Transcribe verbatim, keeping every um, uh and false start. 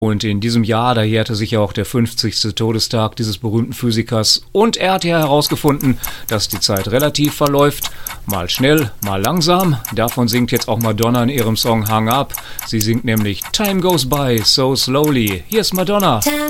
Und in diesem Jahr, da jährte sich ja auch der fünfzigste Todestag dieses berühmten Physikers. Und er hat ja herausgefunden, dass die Zeit relativ verläuft. Mal schnell, mal langsam. Davon singt jetzt auch Madonna in ihrem Song Hung Up. Sie singt nämlich Time goes by so slowly. Hier ist Madonna. Time